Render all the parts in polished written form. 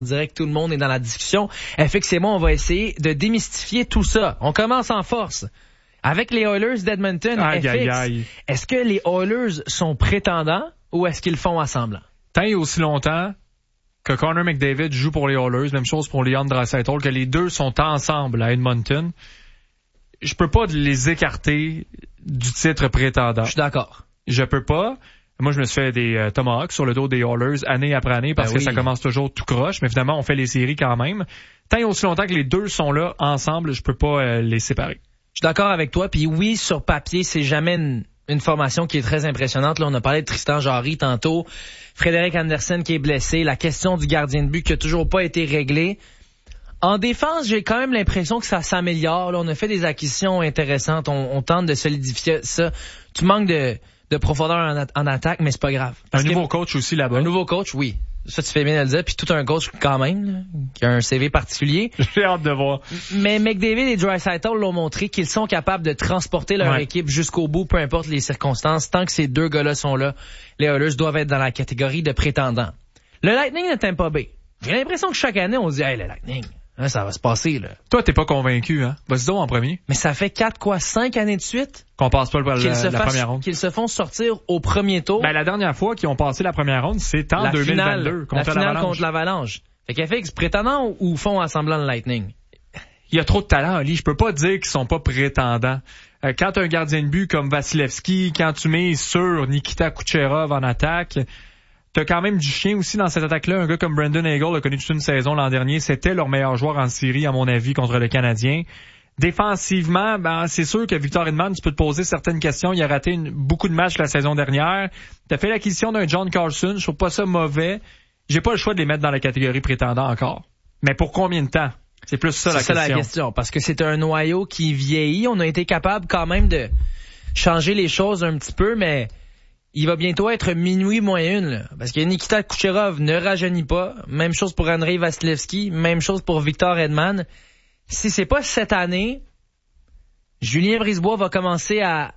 On dirait que tout le monde est dans la discussion. FX et moi, on va essayer de démystifier tout ça. On commence en force. Avec les Oilers d'Edmonton, FX, est-ce que les Oilers sont prétendants ou est-ce qu'ils font à semblant? Tant et aussi longtemps que Connor McDavid joue pour les Oilers, même chose pour Leon Draisaitl, que les deux sont ensemble à Edmonton, je peux pas les écarter du titre prétendant. Je suis d'accord. Je peux pas. Moi, je me suis fait des tomahawks sur le dos des Oilers année après année parce que ça commence toujours tout croche, mais finalement, on fait les séries quand même. Tant et aussi longtemps que les deux sont là ensemble, je peux pas les séparer. Je suis d'accord avec toi. Puis oui, sur papier, c'est jamais une formation qui est très impressionnante. Là, on a parlé de Tristan Jarry tantôt, Frédéric Andersen qui est blessé, la question du gardien de but qui a toujours pas été réglée. En défense, j'ai quand même l'impression que ça s'améliore. Là, on a fait des acquisitions intéressantes. On tente de solidifier ça. Tu manques de profondeur en attaque, mais c'est pas grave. Un nouveau coach aussi là-bas. Un nouveau coach, oui. Ça, tu fais bien de le dire. Puis tout un coach quand même, là, qui a un CV particulier. J'ai hâte de voir. Mais McDavid et Draisaitl l'ont montré qu'ils sont capables de transporter leur équipe jusqu'au bout, peu importe les circonstances. Tant que ces deux gars-là sont là, les Oilers doivent être dans la catégorie de prétendants. Le Lightning de Tampa Bay. J'ai l'impression que chaque année, on se dit « Hey, le Lightning, hein, ça va se passer, là. » Toi, t'es pas convaincu, hein? Vas-y donc en premier. Mais ça fait 5 années de suite qu'on passe pas la première ronde. Qu'ils se font sortir au premier tour. Ben, la dernière fois qu'ils ont passé la première ronde, c'est en 2022 contre l'Avalanche. Contre l'Avalanche. Fait qu'FX, prétendant ou font à semblant le Lightning? Il y a trop de talent, Ali. Je peux pas dire qu'ils sont pas prétendants. Quand t'as un gardien de but comme Vasilevski, quand tu mets sur Nikita Kucherov en attaque, t'as quand même du chien aussi dans cette attaque-là. Un gars comme Brandon Hagel a connu toute une saison l'an dernier. C'était leur meilleur joueur en série, à mon avis, contre le Canadien. Défensivement, ben c'est sûr que Victor Hedman, tu peux te poser certaines questions. Il a raté beaucoup de matchs la saison dernière. T'as fait l'acquisition d'un John Carlson. Je trouve pas ça mauvais. J'ai pas le choix de les mettre dans la catégorie prétendant encore. Mais pour combien de temps? C'est plus ça la question. C'est ça la question. Parce que c'est un noyau qui vieillit. On a été capable quand même de changer les choses un petit peu, mais il va bientôt être minuit moins une, là. Parce que Nikita Kucherov ne rajeunit pas. Même chose pour Andrei Vasilevski. Même chose pour Victor Hedman. Si c'est pas cette année, Julien Brisebois va commencer à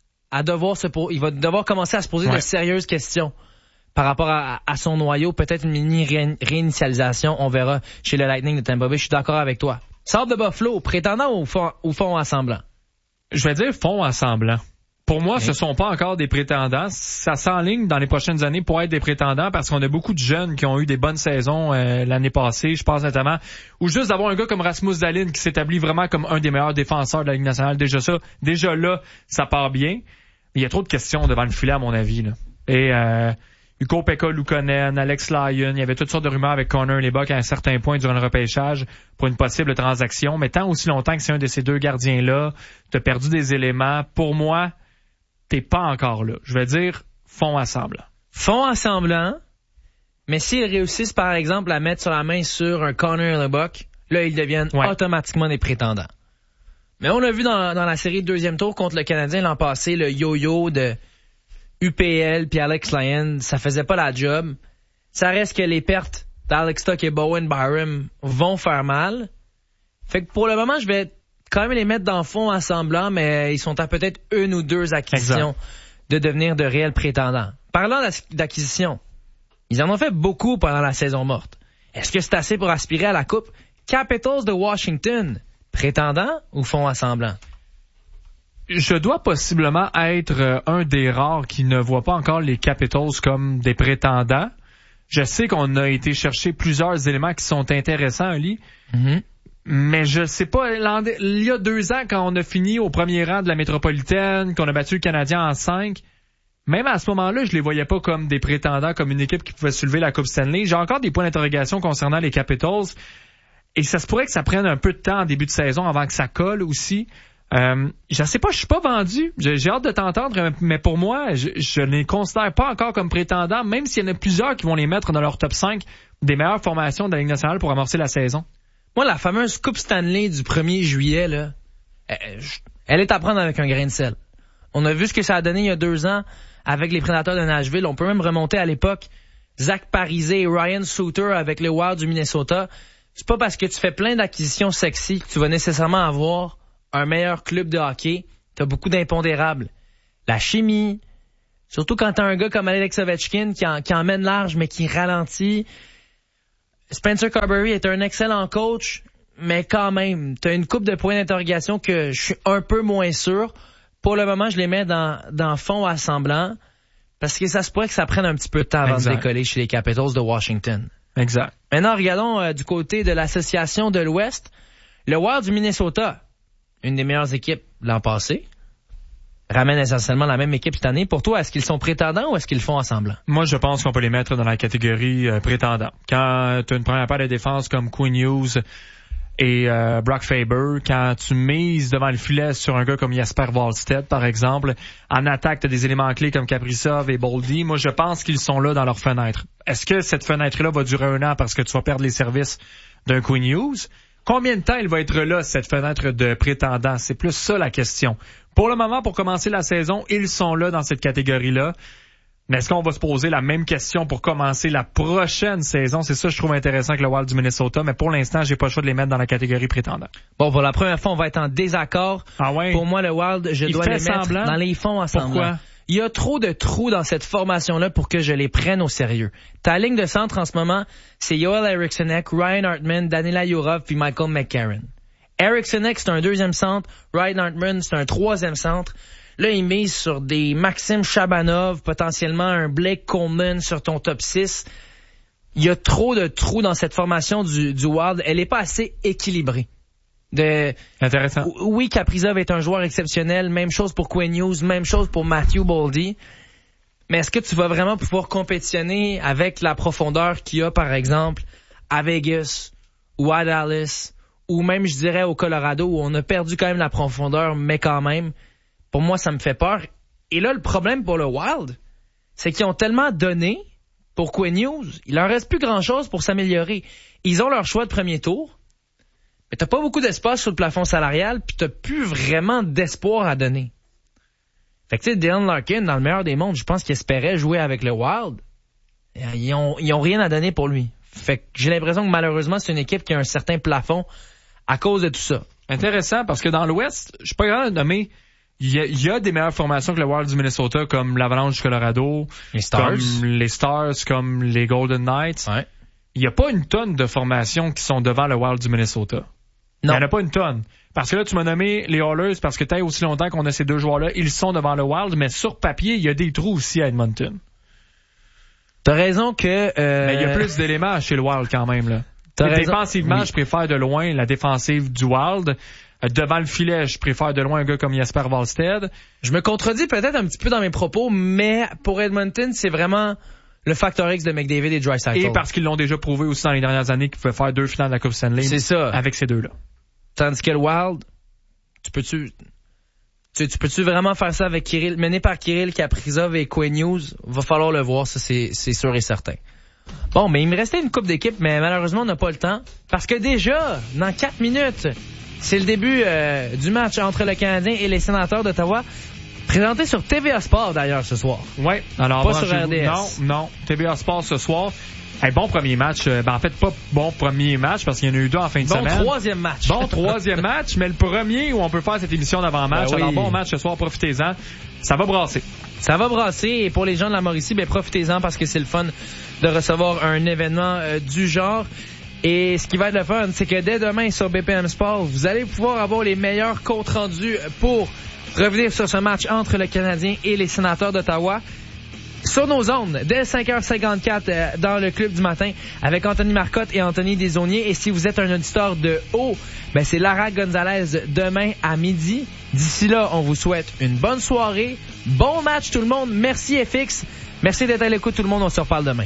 il va devoir commencer à se poser de sérieuses questions par rapport à son noyau. Peut-être une mini réinitialisation, on verra chez le Lightning de Tampa Bay. Je suis d'accord avec toi. Sabre de Buffalo, prétendant ou fond à semblant? Je vais dire fond à semblant. Pour moi, ce sont pas encore des prétendants. Ça s'enligne dans les prochaines années pour être des prétendants parce qu'on a beaucoup de jeunes qui ont eu des bonnes saisons l'année passée. Je pense notamment, ou juste d'avoir un gars comme Rasmus Dahlin qui s'établit vraiment comme un des meilleurs défenseurs de la Ligue nationale. Déjà là, ça part bien. Mais il y a trop de questions devant le filet à mon avis, là. Et Ukko-Pekka Luukkonen, Alex Lyon, il y avait toutes sortes de rumeurs avec Connor Hellebuyck à un certain point durant le repêchage pour une possible transaction. Mais tant aussi longtemps que c'est un de ces deux gardiens-là, t'as perdu des éléments. Pour moi, t'es pas encore là. Je vais dire fond à semblant. Fond à semblant, mais s'ils réussissent par exemple à mettre sur la main sur un Connor Hellebuyck, là ils deviennent automatiquement des prétendants. Mais on a vu dans la série de deuxième tour contre le Canadien l'an passé, le yo-yo de UPL puis Alex Lyon, ça faisait pas la job. Ça reste que les pertes d'Alex Stock et Bowen Byram vont faire mal. Fait que pour le moment, je vais quand même les mettre dans le fond à semblant, mais ils sont à peut-être une ou deux acquisitions de devenir de réels prétendants. Parlant d'acquisition, ils en ont fait beaucoup pendant la saison morte. Est-ce que c'est assez pour aspirer à la Coupe? Capitals de Washington, prétendants ou font à semblant? Je dois possiblement être un des rares qui ne voit pas encore les Capitals comme des prétendants. Je sais qu'on a été chercher plusieurs éléments qui sont intéressants, Ali. Mm-hmm. Mais je sais pas, il y a 2 ans, quand on a fini au premier rang de la métropolitaine, qu'on a battu le Canadien en 5, même à ce moment-là, je les voyais pas comme des prétendants, comme une équipe qui pouvait soulever la Coupe Stanley. J'ai encore des points d'interrogation concernant les Capitals. Et ça se pourrait que ça prenne un peu de temps en début de saison avant que ça colle aussi. Je sais pas, je suis pas vendu. J'ai hâte de t'entendre, mais pour moi, je ne les considère pas encore comme prétendants, même s'il y en a plusieurs qui vont les mettre dans leur top 5 des meilleures formations de la Ligue nationale pour amorcer la saison. Moi, la fameuse Coupe Stanley du 1er juillet, là, elle est à prendre avec un grain de sel. On a vu ce que ça a donné il y a 2 ans avec les Prédateurs de Nashville. On peut même remonter à l'époque Zach Parise et Ryan Suter avec le Wild du Minnesota. C'est pas parce que tu fais plein d'acquisitions sexy que tu vas nécessairement avoir un meilleur club de hockey. T'as beaucoup d'impondérables. La chimie, surtout quand t'as un gars comme Alex Ovechkin qui emmène large mais qui ralentit. Spencer Carberry est un excellent coach, mais quand même, t'as une couple de points d'interrogation que je suis un peu moins sûr. Pour le moment, je les mets dans fond assemblant, parce que ça se pourrait que ça prenne un petit peu de temps avant de décoller chez les Capitals de Washington. Exact. Maintenant, regardons du côté de l'association de l'Ouest. Le Wild du Minnesota, une des meilleures équipes l'an passé, ramène essentiellement la même équipe cette année. Pour toi, est-ce qu'ils sont prétendants ou est-ce qu'ils le font ensemble? Moi, je pense qu'on peut les mettre dans la catégorie prétendant. Quand tu as une première paire de défense comme Quinn Hughes et Brock Faber, quand tu mises devant le filet sur un gars comme Jesper Wallstedt, par exemple, en attaque, tu as des éléments clés comme Kaprizov et Boldy. Moi, je pense qu'ils sont là dans leur fenêtre. Est-ce que cette fenêtre-là va durer 1 an parce que tu vas perdre les services d'un Quinn Hughes? Combien de temps il va être là, cette fenêtre de prétendant? C'est plus ça la question. Pour le moment, pour commencer la saison, ils sont là dans cette catégorie-là. Mais est-ce qu'on va se poser la même question pour commencer la prochaine saison? C'est ça que je trouve intéressant avec le Wild du Minnesota, mais pour l'instant, j'ai pas le choix de les mettre dans la catégorie prétendant. Bon, pour la première fois, on va être en désaccord. Ah ouais? Pour moi, le Wild, je dois les mettre dans les fonds ensemble. Pourquoi? Il y a trop de trous dans cette formation-là pour que je les prenne au sérieux. Ta ligne de centre en ce moment, c'est Joel Eriksson, Ryan Hartman, Danila Yurov puis Michael McCarron. Eriksson, c'est un 2e centre. Ryan Hartman, c'est un 3e centre. Là, il mise sur des Maxime Chabanov, potentiellement un Blake Coleman sur ton top 6. Il y a trop de trous dans cette formation du Wild. Elle est pas assez équilibrée. Intéressant. Oui, Kaprizov est un joueur exceptionnel. Même chose pour Quinn Hughes, même chose pour Matthew Boldy. Mais est-ce que tu vas vraiment pouvoir compétitionner avec la profondeur qu'il y a, par exemple, à Vegas ou à Dallas, ou même, je dirais, au Colorado, où on a perdu quand même la profondeur, mais quand même, pour moi, ça me fait peur. Et là, le problème pour le Wild, c'est qu'ils ont tellement donné pour Quinn Hughes, il leur reste plus grand-chose pour s'améliorer. Ils ont leur choix de premier tour, mais t'as pas beaucoup d'espace sur le plafond salarial, puis t'as plus vraiment d'espoir à donner. Fait que tu sais, Dylan Larkin, dans le meilleur des mondes, je pense qu'il espérait jouer avec le Wild. Ils ont rien à donner pour lui. Fait que j'ai l'impression que malheureusement, c'est une équipe qui a un certain plafond à cause de tout ça. Intéressant, parce que dans l'Ouest, je suis pas grand à nommer, il y a des meilleures formations que le Wild du Minnesota, comme l'Avalanche du Colorado, comme les Stars, comme les Golden Knights. Ouais. Il y a pas une tonne de formations qui sont devant le Wild du Minnesota. Non. Il n'y en a pas une tonne. Parce que là, tu m'as nommé les Oilers parce que t'as aussi longtemps qu'on a ces deux joueurs-là. Ils sont devant le Wild, mais sur papier, il y a des trous aussi à Edmonton. T'as raison que... Mais il y a plus d'éléments chez le Wild quand même, là. Défensivement, oui. Je préfère de loin la défensive du Wild. Devant le filet, je préfère de loin un gars comme Jesper Wallstedt. Je me contredis peut-être un petit peu dans mes propos, mais pour Edmonton, c'est vraiment le facteur X de McDavid et Draisaitl. Et parce qu'ils l'ont déjà prouvé aussi dans les dernières années qu'ils pouvaient faire 2 finales de la Coupe Stanley. C'est ça. Avec ces deux-là. Tandis que le Wild, tu peux-tu vraiment faire ça avec Kirill, mené par Kirill, Kaprizov et Quinn Hughes? Va falloir le voir, ça c'est sûr et certain. Bon, mais il me restait une coupe d'équipe, mais malheureusement on n'a pas le temps. Parce que déjà, dans 4 minutes, c'est le début du match entre le Canadien et les Sénateurs d'Ottawa. Présenté sur TVA Sport d'ailleurs ce soir. Oui, alors pas sur RDS. Non, TVA Sport ce soir. Hey, bon premier match. En fait, pas bon premier match parce qu'il y en a eu 2 en fin de semaine. Bon troisième match. Bon troisième match, mais le premier où on peut faire cette émission d'avant-match. Ben oui. Alors bon match ce soir, profitez-en. Ça va brasser. Ça va brasser et pour les gens de la Mauricie, profitez-en parce que c'est le fun de recevoir un événement du genre. Et ce qui va être le fun, c'est que dès demain sur BPM Sport, vous allez pouvoir avoir les meilleurs comptes rendus pour revenir sur ce match entre le Canadien et les Sénateurs d'Ottawa. Sur nos ondes, dès 5h54 dans le club du matin, avec Anthony Marcotte et Anthony Desaulniers. Et si vous êtes un auditeur de haut, c'est Lara Gonzalez demain à midi. D'ici là, on vous souhaite une bonne soirée. Bon match tout le monde. Merci FX. Merci d'être à l'écoute tout le monde. On se reparle demain.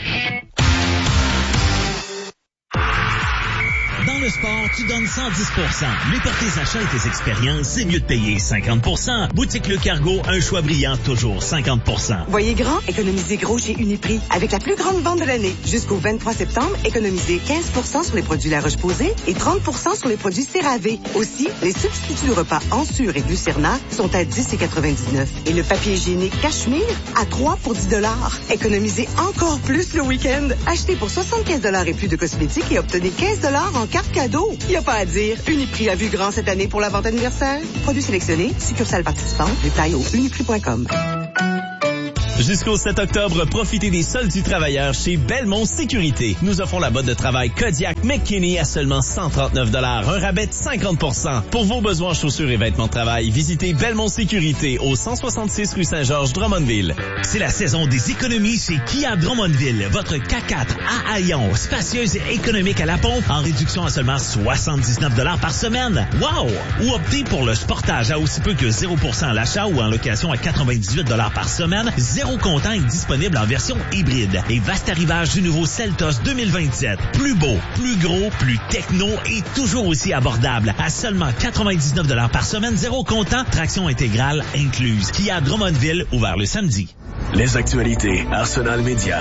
Dans le sport, tu donnes 110%. Mais pour tes achats et tes expériences, c'est mieux de payer 50%. Boutique Le Cargo, un choix brillant, toujours 50%. Voyez grand, économisez gros chez Uniprix. Avec la plus grande vente de l'année. Jusqu'au 23 septembre, économisez 15% sur les produits La Roche-Posay et 30% sur les produits CeraVe. Aussi, les substituts de repas Ensure et Lucerna sont à 10,99. Et le papier hygiénique Cachemire à 3 pour 10 $. Économisez encore plus le week-end. Achetez pour 75 $ et plus de cosmétiques et obtenez 15 $ en carte cadeau. Y a pas à dire. Uniprix a vu grand cette année pour la vente anniversaire. Produits sélectionnés, succursales participantes, détails au uniprix.com. Jusqu'au 7 octobre, profitez des soldes du travailleur chez Belmont Sécurité. Nous offrons la botte de travail Kodiak McKinney à seulement 139 $, un rabais de 50%. Pour vos besoins en chaussures et vêtements de travail, visitez Belmont Sécurité au 166 rue Saint-Georges, Drummondville. C'est la saison des économies chez Kia Drummondville. Votre K4 à Haillon, spacieuse et économique à la pompe, en réduction à seulement 79 $ par semaine. Wow! Ou optez pour le Sportage à aussi peu que 0% à l'achat ou en location à 98 $ par semaine. Zéro comptant est disponible en version hybride. Et vaste arrivage du nouveau Seltos 2027. Plus beau, plus gros, plus techno et toujours aussi abordable. À seulement 99 $ par semaine, zéro comptant, traction intégrale incluse. Kia Drummondville, ouvert le samedi. Les actualités Arsenal Média.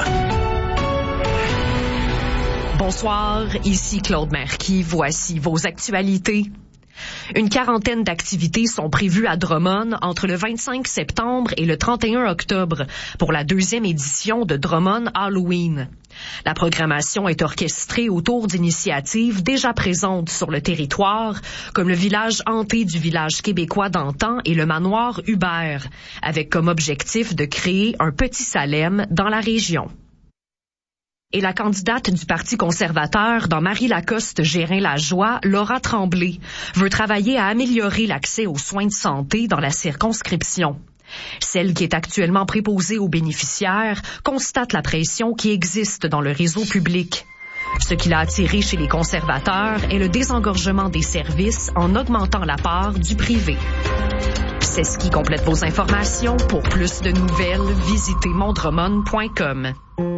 Bonsoir, ici Claude Marquis. Voici vos actualités. Une quarantaine d'activités sont prévues à Drummond entre le 25 septembre et le 31 octobre pour la 2e édition de Drummond Halloween. La programmation est orchestrée autour d'initiatives déjà présentes sur le territoire, comme le village hanté du village québécois d'antan et le manoir Hubert, avec comme objectif de créer un petit Salem dans la région. Et la candidate du Parti conservateur dans Marie-Lacoste-Gérin-Lajoie, Laura Tremblay, veut travailler à améliorer l'accès aux soins de santé dans la circonscription. Celle qui est actuellement préposée aux bénéficiaires constate la pression qui existe dans le réseau public. Ce qui l'a attiré chez les conservateurs est le désengorgement des services en augmentant la part du privé. C'est ce qui complète vos informations. Pour plus de nouvelles, visitez mondremon.com.